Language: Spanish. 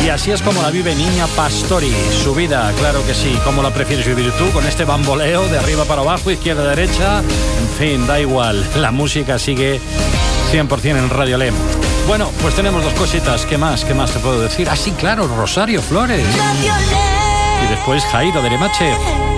Y así es como la vive Niña Pastori, su vida, claro que sí. ¿Cómo la prefieres vivir tú? Con este bamboleo de arriba para abajo, izquierda a derecha. En fin, da igual, la música sigue 100% en Radio Lem. Bueno, pues tenemos dos cositas. ¿Qué más te puedo decir? Ah, sí, claro, Rosario Flores. Y después Jairo de Lemache.